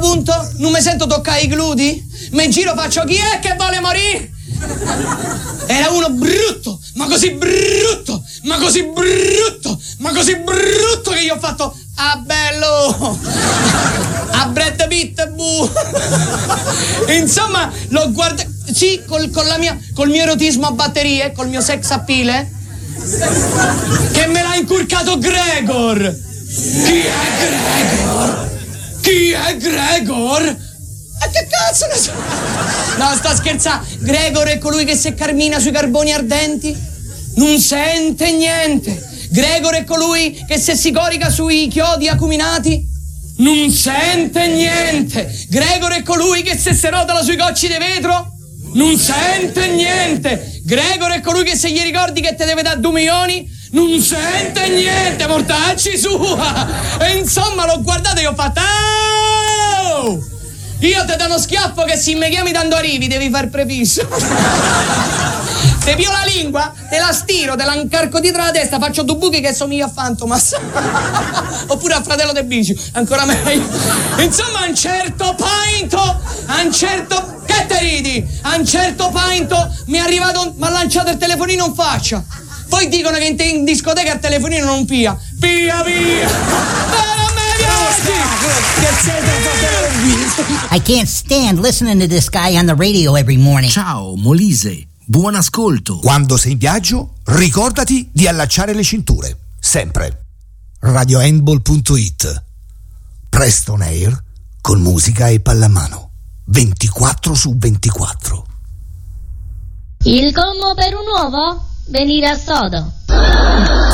punto non mi sento toccare i glutei, mi giro, faccio chi è che vuole morire? Era uno brutto, ma così brutto, ma così brutto, ma così brutto che io ho fatto ah bello, a Brad Pitt, bu. Insomma, l'ho guardato, sì, col mio erotismo a batterie, col mio sex appeal, che me l'ha incurcato Gregor. Chi è Gregor? Chi è Gregor? E che cazzo ne so? No, sta scherzando. Gregor è colui che se cammina sui carboni ardenti non sente niente. Gregor è colui che se si corica sui chiodi acuminati non sente niente. Gregor è colui che se si rotola sui cocci di vetro non sente niente. Gregor è colui che se gli ricordi che te deve dare 2 milioni non sente niente, mortacci sua. E insomma l'ho guardato e ho fatto oh! Io te do uno schiaffo che se mi chiami dando arrivi devi far prefisso. Te pio la lingua, te la stiro, te la incarco dietro la testa, faccio 2 buchi che somiglia a Fantomas. Oppure a Fratello De Bici, ancora meglio. Insomma, a un certo punto, che te ridi? A un certo punto mi è arrivato, mi ha lanciato il telefonino in faccia. Poi dicono che in discoteca il telefonino non pia. Pia! I can't stand listening to this guy on the radio every morning. Ciao, Molise. Buon ascolto. Quando sei in viaggio, ricordati di allacciare le cinture. Sempre. RadioHandball.it. Preston Air con musica e pallamano. 24/24. Il commo per un uovo? Venire a sodo.